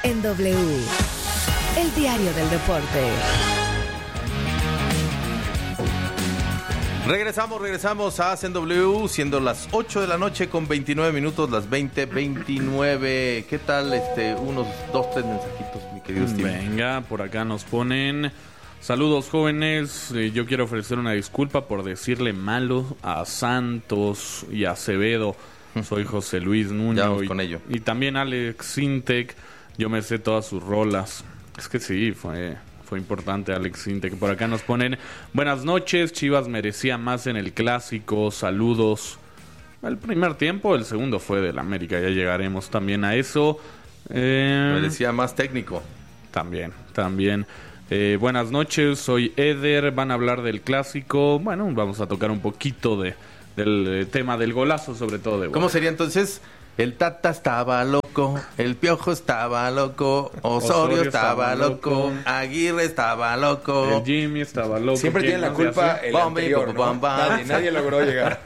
en W. El diario del deporte. Regresamos a Hacen W, siendo las 8 de la noche con 29 minutos, las 20:29. ¿Qué tal unos 2-3 mensajitos, mi querido Steve? Venga, por acá nos ponen: saludos jóvenes, yo quiero ofrecer una disculpa por decirle malo a Santos y a Acevedo. Soy José Luis Nuño con ello. Y también Alex Sintek. Yo me sé todas sus rolas. Es que sí, fue importante Alex Sintek. Por acá nos ponen: buenas noches, Chivas merecía más en el clásico, saludos. El primer tiempo, el segundo fue del América, ya llegaremos también a eso. Merecía más técnico. También. Buenas noches, soy Eder, van a hablar del clásico. Bueno, vamos a tocar un poquito del tema del golazo, sobre todo de... ¿Cómo sería entonces? El Tata estaba loco, el Piojo estaba loco, Osorio estaba loco, Aguirre estaba loco, el Jimmy estaba loco. Siempre tiene la culpa el anterior, ¿no? Nadie logró llegar.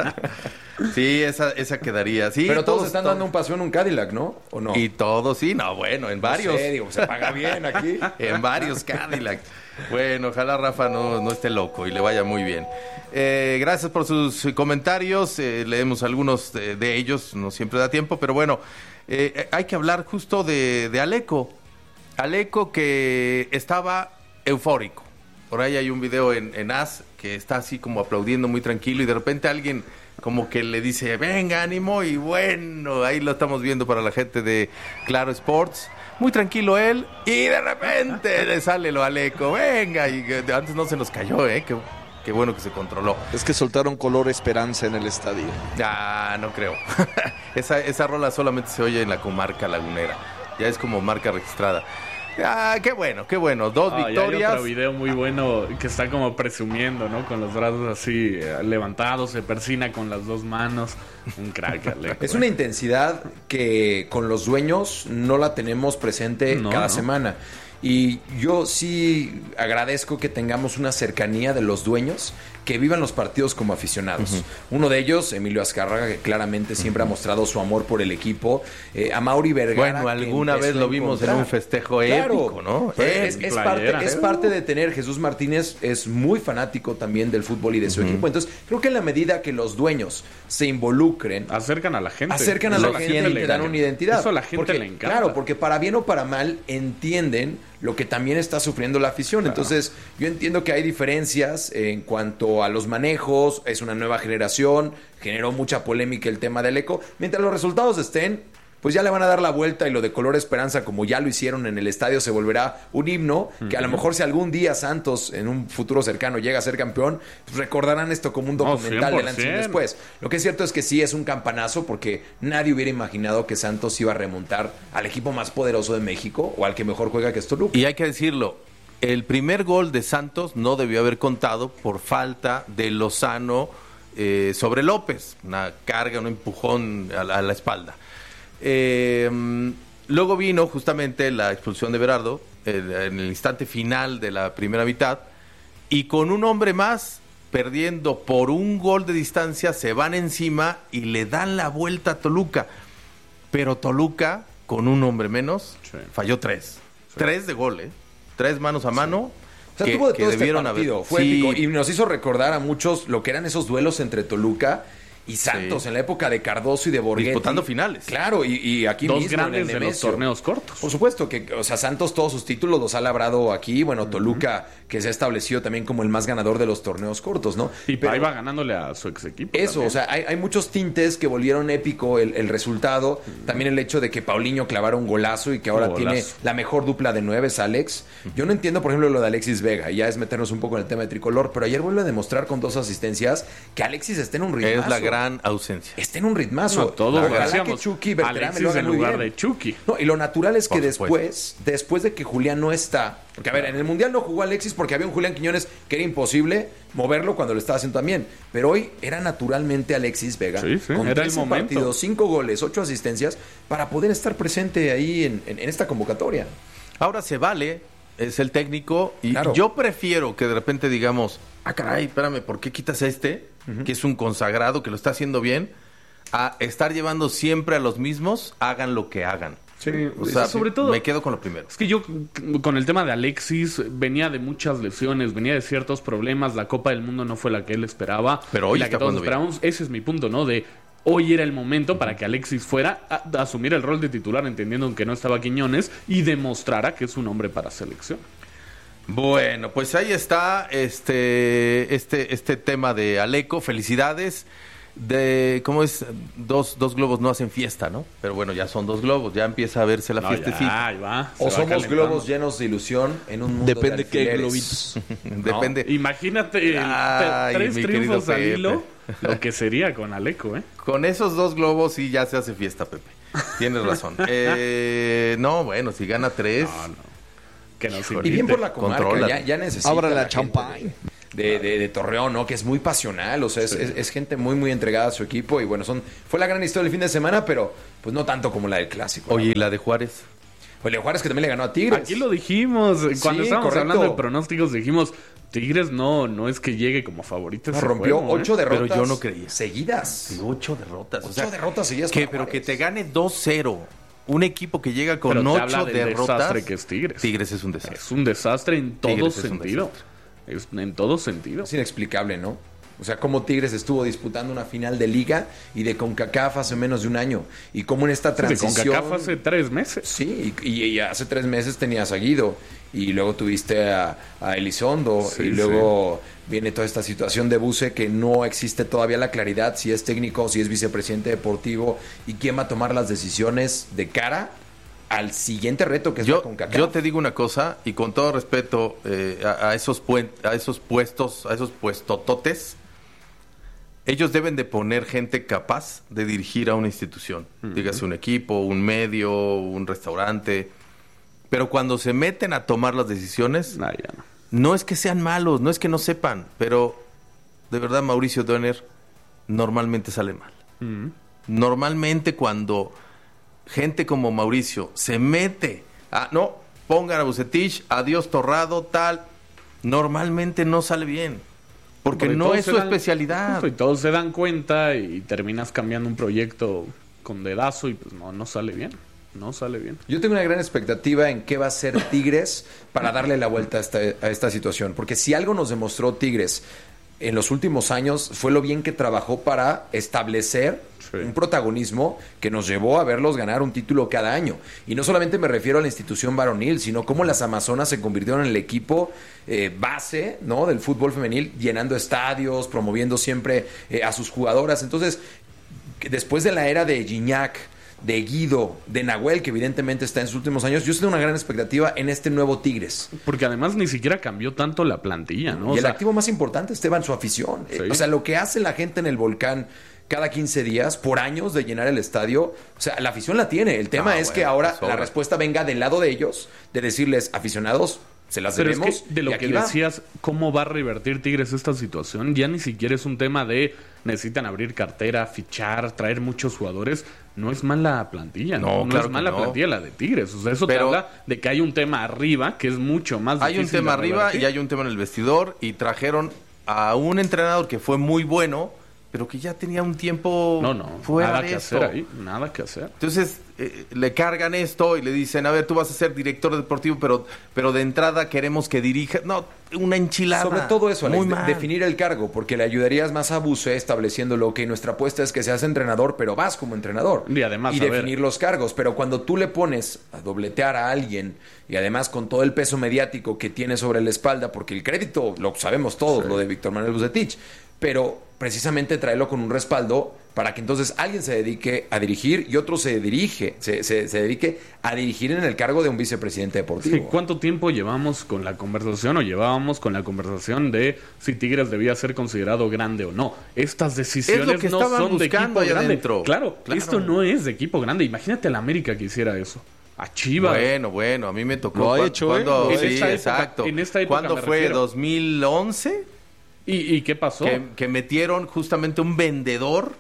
Sí, esa quedaría. Sí, pero todos están dando un paseo en un Cadillac, ¿no? ¿O no? Y todos, sí, no, bueno, en varios. No sé, digo, se paga bien aquí. En varios Cadillac. Bueno, ojalá Rafa no esté loco y le vaya muy bien. Gracias por sus comentarios. Leemos algunos de ellos, no siempre da tiempo, pero bueno, hay que hablar justo de Aleco. Aleco, que estaba eufórico. Por ahí hay un video en AS que está así como aplaudiendo muy tranquilo y de repente alguien como que le dice, venga, ánimo, y bueno, ahí lo estamos viendo para la gente de Claro Sports. Muy tranquilo él, y de repente le sale lo Aleco, venga, y antes no se nos cayó, qué bueno que se controló. Es que soltaron color esperanza en el estadio. Ah, no creo. esa rola solamente se oye en la comarca lagunera, ya es como marca registrada. Ah, qué bueno, 2 victorias. Hay otro video muy bueno que está como presumiendo, ¿no? Con los brazos así levantados, se persina con las 2 manos. Un crack, Aleco. Es una intensidad que con los dueños no la tenemos presente cada semana. Y yo sí agradezco que tengamos una cercanía de los dueños que vivan los partidos como aficionados. Uh-huh. Uno de ellos, Emilio Azcárraga, que claramente siempre ha mostrado su amor por el equipo. A Mauri Vergara. Bueno, alguna vez lo vimos en un festejo épico, ¿no? Es parte de tener. Jesús Martínez es muy fanático también del fútbol y de su equipo. Entonces, creo que en la medida que los dueños se involucren, acercan a la gente y le dan una identidad. Eso a la gente le encanta. Claro, porque para bien o para mal entienden lo que también está sufriendo la afición. Claro. Entonces, yo entiendo que hay diferencias en cuanto a los manejos, es una nueva generación, generó mucha polémica el tema del Aleco. Mientras los resultados estén, pues ya le van a dar la vuelta y lo de color esperanza, como ya lo hicieron en el estadio, se volverá un himno, que a lo mejor si algún día Santos en un futuro cercano llega a ser campeón, pues recordarán esto como un documental del antes y después. Lo que es cierto es que sí es un campanazo, porque nadie hubiera imaginado que Santos iba a remontar al equipo más poderoso de México o al que mejor juega, que es Toluca. Y hay que decirlo, el primer gol de Santos no debió haber contado por falta de Lozano sobre López, una carga, un empujón a la espalda. Luego vino justamente la expulsión de Berardo en el instante final de la primera mitad, y con un hombre más, perdiendo por un gol de distancia, se van encima y le dan la vuelta a Toluca. Pero Toluca, con un hombre menos, falló 3 de gol, 3 manos a mano. O sea, tuvo de todo este partido, fue épico, y nos hizo recordar a muchos lo que eran esos duelos entre Toluca y Santos en la época de Cardoso y de Borghetti. Disputando finales. Claro, y aquí dos mismo grandes en el de los torneos cortos. Por supuesto que, o sea, Santos todos sus títulos los ha labrado aquí. Bueno, Toluca, que se ha establecido también como el más ganador de los torneos cortos, ¿no? Y ahí va ganándole a su ex equipo. Eso, también. O sea, hay muchos tintes que volvieron épico el resultado. También el hecho de que Paulinho clavara un golazo y que ahora tiene la mejor dupla de 9, es Alex. Yo no entiendo, por ejemplo, lo de Alexis Vega. Ya es meternos un poco en el tema de tricolor, pero ayer vuelve a demostrar con 2 asistencias que Alexis está en un ritmazo. Es la gran ausencia. Está en un ritmazo. No, todos ojalá decíamos, que Chucky Berterame lo haga en muy lugar bien. de Chucky. No, y lo natural es que después de que Julián no está, porque a ver, en el Mundial no jugó Alexis porque había un Julián Quiñones que era imposible moverlo cuando lo estaba haciendo también, pero hoy era naturalmente Alexis Vega, con era 13 partidos, 5 goles, 8 asistencias, para poder estar presente ahí en esta convocatoria. Ahora se vale, es el técnico, y yo prefiero que de repente digamos, caray, espérame, ¿por qué quitas a que es un consagrado, que lo está haciendo bien, a estar llevando siempre a los mismos, hagan lo que hagan? Sí, O sea, sobre todo, me quedo con lo primero. es que yo con el tema de Alexis venía de muchas lesiones, venía de ciertos problemas, la Copa del Mundo no fue la que él esperaba, Pero hoy la que está todos jugando bien. esperábamos. Ese es mi punto, ¿no? De hoy era el momento para que Alexis fuera a asumir el rol de titular, entendiendo que no estaba Quiñones, y demostrara que es un hombre para selección. Bueno, pues ahí está este tema de Aleco. Felicidades. ¿Cómo es? Dos globos no hacen fiesta, ¿no? Pero bueno, ya son 2 globos, ya empieza a verse la No, fiestecita. ya, ahí va, se O va somos calentando. globos llenos de ilusión en un mundo Depende de qué alfileres. globitos. Depende. Imagínate Ay, 3 mi triunfos querido al Pepe. hilo, lo que sería con Aleco, ¿eh? Con esos 2 globos sí ya se hace fiesta, Pepe. Tienes razón. No, bueno, si gana 3. No. Que nos Y invite. bien por la comarca, Contrólate. ya necesita Abra la gente champagne. de Torreón, ¿no? Que es muy pasional, o sea, es gente muy, muy entregada a su equipo. Y bueno, fue la gran historia del fin de semana, pero pues no tanto como la del clásico. Oye, ¿y ¿no? la de Juárez? Oye, Juárez que también le ganó a Tigres. Aquí lo dijimos, cuando Sí, estábamos correcto. hablando de pronósticos, dijimos, Tigres no es que llegue como favorito. No, ese rompió juego, 8 derrotas Pero yo no creía. seguidas. 8 derrotas. 8 derrotas seguidas Que, para pero Juárez. que te gane 2-0. Un equipo que llega con Pero te 8 habla del derrotas. desastre que es Tigres. Tigres es un desastre. Es un desastre en todo Tigres es un sentido. En todo sentido. Es inexplicable, ¿no? O sea, cómo Tigres estuvo disputando una final de Liga y de CONCACAF hace menos de un año. Y cómo en esta De transición... CONCACAF hace 3 meses. Sí, y hace 3 meses tenías a Guido y luego tuviste a Elizondo Sí, y luego viene toda esta situación de Buse que no existe todavía la claridad si es técnico, si es vicepresidente deportivo y quién va a tomar las decisiones de cara al siguiente reto que es la CONCACAF. Yo te digo una cosa, y con todo respeto a esos puestos, a esos puestototes, ellos deben de poner gente capaz de dirigir a una institución. Dígase un equipo, un medio, un restaurante. Pero cuando se meten a tomar las decisiones, Ya no. no es que sean malos, no es que no sepan, pero de verdad Mauricio Döner normalmente sale mal. Normalmente cuando gente como Mauricio se mete no, pongan a Vucetich, adiós Torrado, tal, normalmente no sale bien. Porque no todos es se su dan- especialidad. justo, y todos se dan cuenta y terminas cambiando un proyecto con dedazo y pues no sale bien. No sale bien. Yo tengo una gran expectativa en qué va a hacer Tigres para darle la vuelta a esta situación. Porque si algo nos demostró Tigres en los últimos años fue lo bien que trabajó para establecer un protagonismo que nos llevó a verlos ganar un título cada año. Y no solamente me refiero a la institución varonil, sino cómo las Amazonas se convirtieron en el equipo base, ¿no?, del fútbol femenil, llenando estadios, promoviendo siempre a sus jugadoras. Entonces, después de la era de Gignac, de Guido, de Nahuel, que evidentemente está en sus últimos años, yo tengo una gran expectativa en este nuevo Tigres. Porque además ni siquiera cambió tanto la plantilla, ¿no? Y el activo más importante, Esteban, su afición. Sí. O sea, lo que hace la gente en el Volcán cada 15 días, por años, de llenar el estadio, o sea, la afición la tiene. El tema es que ahora sobra. la respuesta venga del lado de ellos, de decirles, aficionados, se las Pero debemos. es que de y lo aquí que va. decías, ¿cómo va a revertir Tigres esta situación? Ya ni siquiera es un tema de necesitan abrir cartera, fichar, traer muchos jugadores. No es mala plantilla, No, no claro es mala que no. plantilla la de Tigres. O sea, eso te Pero- habla de que hay un tema arriba que es mucho más Hay un difícil tema de arriba revertir. y hay un tema en el vestidor y trajeron a un entrenador que fue muy bueno, pero que ya tenía un tiempo No, fuera nada de que esto. hacer ahí, nada que hacer. Entonces le cargan esto y le dicen, a ver, tú vas a ser director deportivo, pero de entrada queremos que dirija. No, una enchilada. Sobre todo eso, Alex, muy mal. definir el cargo, porque le ayudarías más a Buse estableciéndolo, que nuestra apuesta es que seas entrenador, pero vas como entrenador. Y además, a definir ver. los cargos. Pero cuando tú le pones a dobletear a alguien, y además con todo el peso mediático que tiene sobre la espalda, porque el crédito lo sabemos todos, lo de Víctor Manuel Vucetich, pero precisamente traerlo con un respaldo para que entonces alguien se dedique a dirigir y otro se dedique a dirigir en el cargo de un vicepresidente Sí, deportivo. ¿cuánto tiempo llevábamos con la conversación o llevábamos con la conversación de si Tigres debía ser considerado grande o no? Estas decisiones Es lo que no estaban son de equipo buscando allá grande. adentro. Claro, Claro. esto no es de equipo grande. Imagínate a la América que hiciera eso. A Chivas. Bueno, a mí me tocó. Lo ha cu- hecho, cuando- ¿eh? En sí, esta época- exacto. en esta época ¿Cuándo me fue? refiero. ¿2011? ¿Y qué pasó? Que metieron justamente un vendedor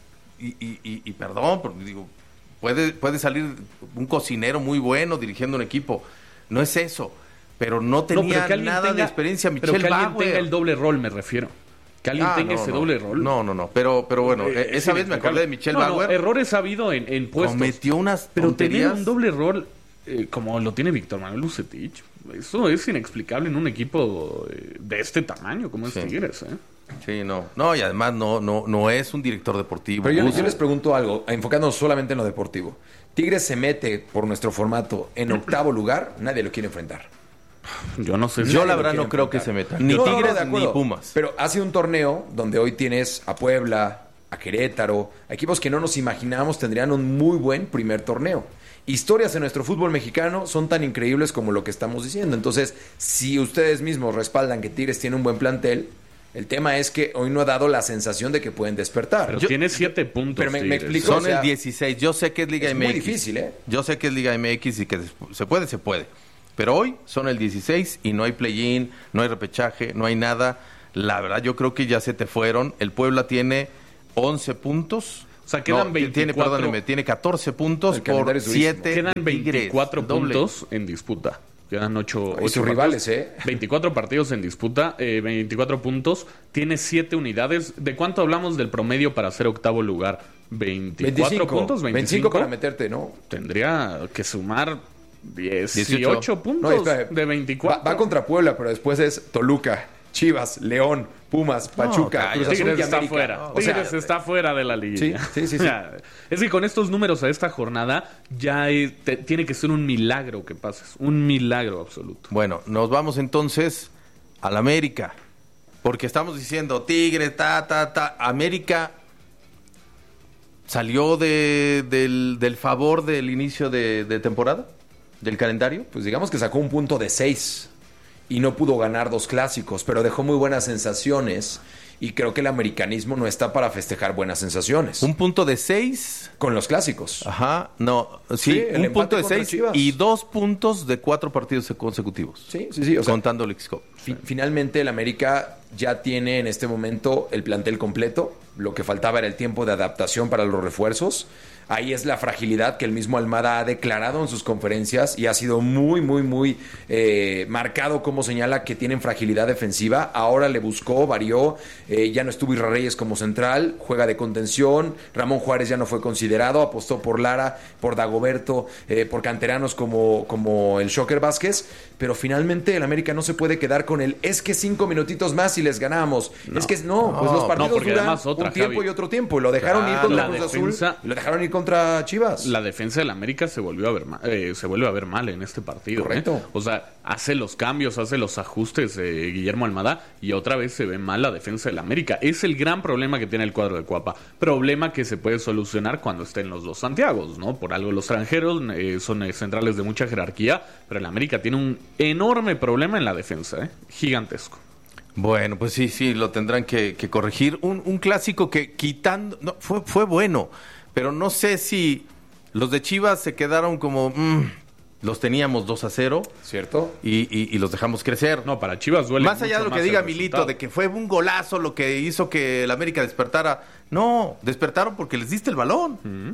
y perdón, porque digo, puede salir un cocinero muy bueno dirigiendo un equipo. No es eso. Pero no No, pero tenía que alguien nada de tenga- experiencia. Pero Michelle que alguien tenga el Bauer. doble rol, me refiero. Que alguien tenga ese doble rol. No. Pero bueno, esa vez me acordé de Michel Bauer. Errores ha habido en puestos. Cometió unas pero tonterías. Tener un doble rol como lo tiene Víctor Manuel Vucetich, eso es inexplicable en un equipo de este tamaño como es Tigres, Sí, no, y además no es un director deportivo. Pero yo les pregunto algo, enfocándonos solamente en lo deportivo. Tigres se mete por nuestro formato en 8º lugar, nadie lo quiere enfrentar. Yo no sé. Yo la verdad no creo que se metan. Ni Tigres ni Pumas. Pero ha sido un torneo donde hoy tienes a Puebla, a Querétaro, a equipos que no nos imaginábamos tendrían un muy buen primer torneo. Historias en nuestro fútbol mexicano son tan increíbles como lo que estamos diciendo. Entonces, si ustedes mismos respaldan que Tigres tiene un buen plantel, el tema es que hoy no ha dado la sensación de que pueden despertar. Pero tiene 7 puntos. Pero me explico. Son el 16. Yo sé que es Liga MX. Es muy difícil, ¿eh? Yo sé que es Liga MX y que se puede. Pero hoy son el 16 y no hay play-in, no hay repechaje, no hay nada. La verdad, yo creo que ya se te fueron. El Puebla tiene 11 puntos. O sea, quedan 24. Tiene 14 puntos por 7. Quedan 24 puntos en disputa. Quedan 8 sus rivales, 24 partidos en disputa, 24 puntos. Tiene 7 unidades. ¿De cuánto hablamos del promedio para ser 8º lugar? 24 puntos, 25 para meterte, ¿no? Tendría que sumar 18 puntos de 24. Va contra Puebla, pero después es Toluca, Chivas, León, Pumas, Pachuca, Cruz Azul Tigres y está América. fuera. Tigres está fuera de la liga. Sí. Es que con estos números a esta jornada ya tiene que ser un milagro que pases. Un milagro absoluto. Bueno, nos vamos entonces al América. Porque estamos diciendo Tigre, América salió del favor del inicio de temporada, del calendario. Pues digamos que sacó un punto de 6 y no pudo ganar 2 clásicos, pero dejó muy buenas sensaciones y creo que el americanismo no está para festejar buenas sensaciones. Un punto de 6 con los clásicos. Ajá, sí, un punto de 6 y 2 puntos de 4 partidos consecutivos. Sí, contando el X-Cup. Finalmente el América ya tiene en este momento el plantel completo. Lo que faltaba era el tiempo de adaptación para los refuerzos. Ahí es la fragilidad que el mismo Almada ha declarado en sus conferencias y ha sido muy marcado como señala que tienen fragilidad defensiva. Ahora le buscó, varió, ya no estuvo Isra Reyes como central, juega de contención, Ramón Juárez ya no fue considerado, apostó por Lara, por Dagoberto, por canteranos como el Shocker Vázquez, pero finalmente el América no se puede quedar con es que 5 minutitos más y les ganamos. Los partidos duran un tiempo, Javi, y otro tiempo, y lo dejaron ir contra Cruz Azul, y lo dejaron ir contra Chivas. La defensa del América se vuelve a ver mal en este partido. Correcto. O sea, hace los cambios, hace los ajustes Guillermo Almada y otra vez se ve mal la defensa del América. Es el gran problema que tiene el cuadro de Cuapa. Problema que se puede solucionar cuando estén los dos Santiagos, ¿no? Por algo los extranjeros son centrales de mucha jerarquía, pero el América tiene un enorme problema en la defensa, gigantesco. Bueno, pues sí, lo tendrán que corregir. Un clásico que quitando... No, fue bueno, pero no sé si los de Chivas se quedaron como... los teníamos 2-0. ¿Cierto? Y los dejamos crecer. No, para Chivas duele más allá de lo que diga Milito, de que fue un golazo lo que hizo que el América despertara. No, despertaron porque les diste el balón.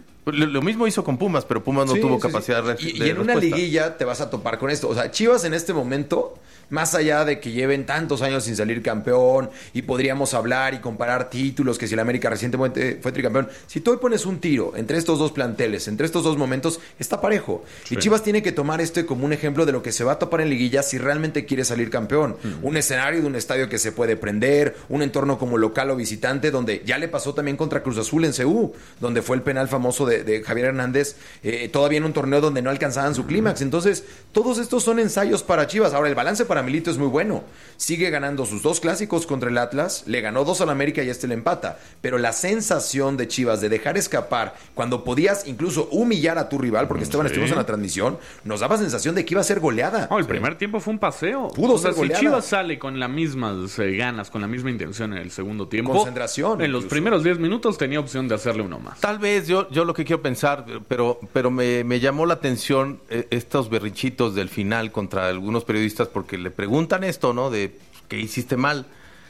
Lo mismo hizo con Pumas, pero Pumas no tuvo capacidad de respuesta. Y en una liguilla te vas a topar con esto. O sea, Chivas en este momento, más allá de que lleven tantos años sin salir campeón y podríamos hablar y comparar títulos, que si el América recientemente fue tricampeón, si tú hoy pones un tiro entre estos dos planteles, entre estos dos momentos, está parejo. Sí. Y Chivas tiene que tomar como un ejemplo de lo que se va a topar en liguilla si realmente quiere salir campeón. Un escenario de un estadio que se puede prender, un entorno como local o visitante, donde ya le pasó también contra Cruz Azul en CU, donde fue el penal famoso de Javier Hernández, todavía en un torneo donde no alcanzaban su clímax. Entonces, todos estos son ensayos para Chivas. Ahora, el balance para Milito es muy bueno. Sigue ganando sus 2 clásicos contra el Atlas, le ganó 2 al América y le empata. Pero la sensación de Chivas de dejar escapar cuando podías incluso humillar a tu rival, porque estuvimos en la transmisión, nos daba sensación de que iba a ser goleada. El primer tiempo fue un paseo. Pudo ser goleada. Si Chivas sale con las mismas ganas, con la misma intención en el segundo tiempo, concentración, en los primeros 10 minutos tenía opción de hacerle uno más. Tal vez yo lo que quiero pensar, pero me llamó la atención estos berrinchitos del final contra algunos periodistas porque le preguntan esto, ¿no? De que hiciste mal.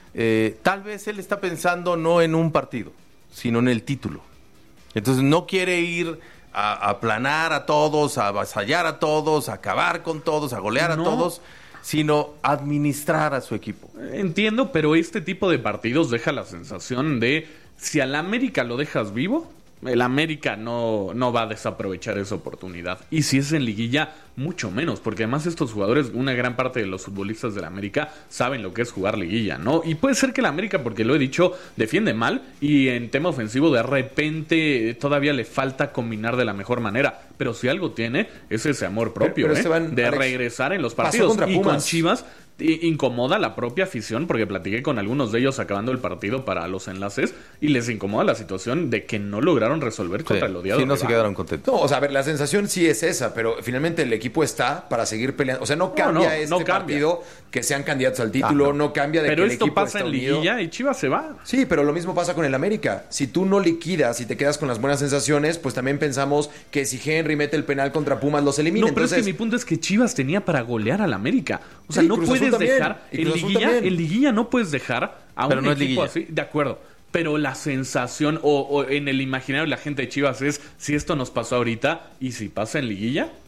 Tal vez él está pensando no en un partido, sino en el título. Entonces no quiere ir a aplanar a todos, a avasallar a todos, a acabar con todos, a golear a todos. sino administrar a su equipo. Entiendo, pero este tipo de partidos deja la sensación de si al América lo dejas vivo, el América no va a desaprovechar esa oportunidad. Y si es en liguilla, mucho menos, porque además estos jugadores, una gran parte de los futbolistas del América saben lo que es jugar liguilla, ¿no? Y puede ser que el América, porque lo he dicho, defiende mal y en tema ofensivo de repente todavía le falta combinar de la mejor manera. Pero si algo tiene, es ese amor propio, pero Esteban, de Alex, regresar en los pasó partidos. contra Y Pumas. con Chivas incomoda la propia afición, porque platiqué con algunos de ellos acabando el partido para los enlaces, y les incomoda la situación de que no lograron resolver contra el odiado Sí, no se rival. quedaron contentos. No, o sea, a ver, la sensación sí es esa, pero finalmente el equipo está para seguir peleando. O sea, no cambia no cambia. partido que sean candidatos al título, no cambia de Pero que el esto equipo pasa está en unido. liguilla y Chivas se va. Sí, pero lo mismo pasa con el América. Si tú no liquidas y te quedas con las buenas sensaciones, pues también pensamos que si Henry mete el penal contra Pumas los elimina. No, pero Entonces, es que mi punto es que Chivas tenía para golear al América. O sea, Sí, no Cruz Azul puedes también. dejar Y en Cruz Azul liguilla, también. en liguilla no puedes dejar a Pero un no es equipo liguilla. así, de acuerdo. Pero la sensación o en el imaginario de la gente de Chivas es si esto nos pasó ahorita y si pasa en liguilla.